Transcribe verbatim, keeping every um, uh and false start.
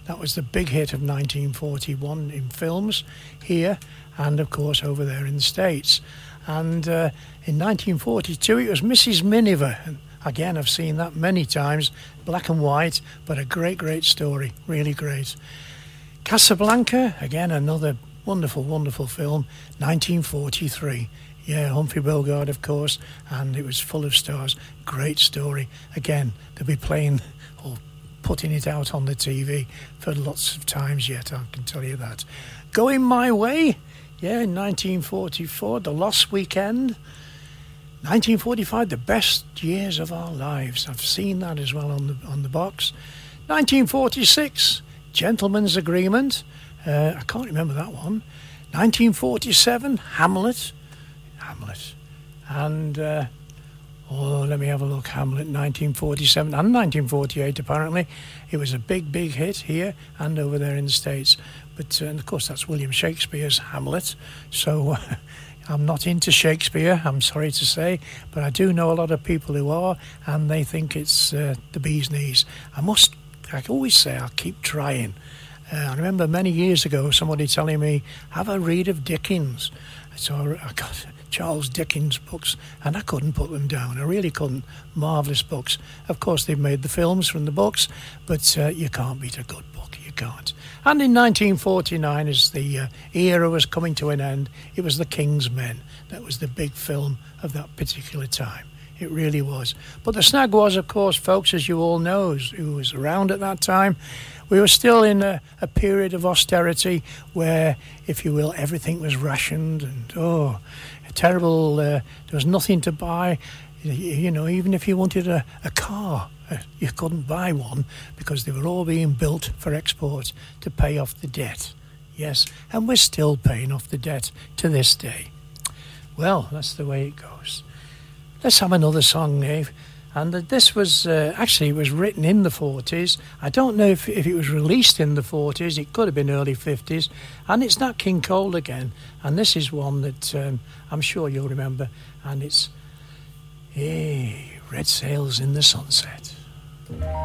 That was the big hit of nineteen forty-one in films here and, of course, over there in the States. And uh, in nineteen forty-two, it was Missus Miniver. And again, I've seen that many times, black and white, but a great, great story, really great. Casablanca, again, another wonderful, wonderful film, nineteen forty-three. Yeah, Humphrey Bogart, of course, and it was full of stars. Great story. Again, they'll be playing or putting it out on the T V for lots of times yet, I can tell you that. Going My Way, yeah, in nineteen forty-four, The Lost Weekend. nineteen forty-five, The Best Years of Our Lives. I've seen that as well on the on the box. nineteen forty-six, Gentleman's Agreement. Uh, I can't remember that one. nineteen forty-seven, Hamlet. Hamlet. And, uh, oh, let me have a look. Hamlet, nineteen forty-seven and nineteen forty-eight, apparently. It was a big, big hit here and over there in the States. But, uh, and of course, that's William Shakespeare's Hamlet. So uh, I'm not into Shakespeare, I'm sorry to say, but I do know a lot of people who are, and they think it's uh, the bee's knees. I must, I always say, I'll keep trying. Uh, I remember many years ago somebody telling me, have a read of Dickens. So I got Charles Dickens books, and I couldn't put them down. I really couldn't. Marvellous books. Of course, they've made the films from the books, but uh, you can't beat a good book. You can't. And in nineteen forty-nine, as the uh, era was coming to an end, it was The King's Men. That was the big film of that particular time. It really was. But the snag was, of course, folks, as you all know, who was around at that time, we were still in a, a period of austerity where, if you will, everything was rationed and, oh, terrible. Uh, there was nothing to buy. You, you know, even if you wanted a, a car, uh, you couldn't buy one because they were all being built for export to pay off the debt. Yes, and we're still paying off the debt to this day. Well, that's the way it goes. Let's have another song, Dave. And this was, uh, actually, it was written in the forties. I don't know if, if it was released in the forties. It could have been early fifties. And it's Nat King Cole again. And this is one that um, I'm sure you'll remember. And it's, hey, Red Sails in the Sunset.